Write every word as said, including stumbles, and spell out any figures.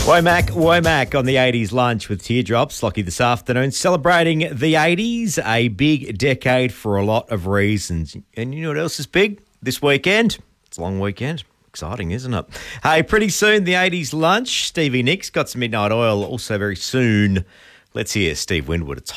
Womack, Womack on the eighties lunch with Teardrops. Lockie this afternoon, celebrating the eighties, a big decade for a lot of reasons. And you know what else is big? This weekend. It's a long weekend. Exciting, isn't it? Hey, pretty soon, the eighties lunch. Stevie Nicks got some Midnight Oil also very soon. Let's hear Steve Winwood. It's